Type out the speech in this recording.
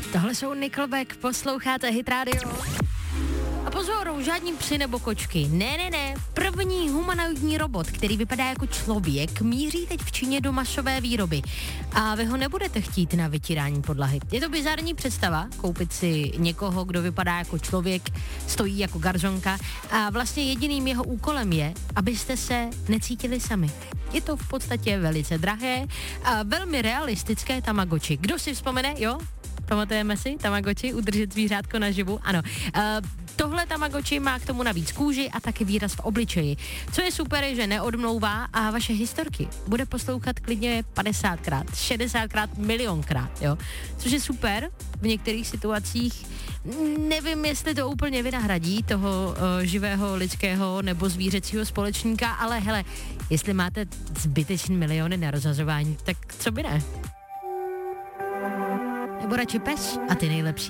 Tohle jsou Nickelback, posloucháte Hit Radio. A pozor, žádní psi nebo kočky. Ne. První humanoidní robot, který vypadá jako člověk, míří teď v Číně do masové výroby. A vy ho nebudete chtít na vytírání podlahy. Je to bizarní představa, koupit si někoho, kdo vypadá jako člověk, stojí jako garzonka a vlastně jediným jeho úkolem je, abyste se necítili sami. Je to v podstatě velice drahé a velmi realistické Tamagotchi. Kdo si vzpomene, jo? Pamatujeme si Tamagotchi, udržet zvířátko naživu? Ano. Tohle Tamagotchi má k tomu navíc kůži a taky výraz v obličeji. Co je super, je, že neodmlouvá a vaše historky bude poslouchat klidně 50krát, 60krát, milionkrát, jo. Což je super v některých situacích. Nevím, jestli to úplně vynahradí toho živého lidského nebo zvířecího společníka, ale hele, jestli máte zbytečný miliony na rozhazování, tak co by ne? Nebo radši pes a ty nejlepší.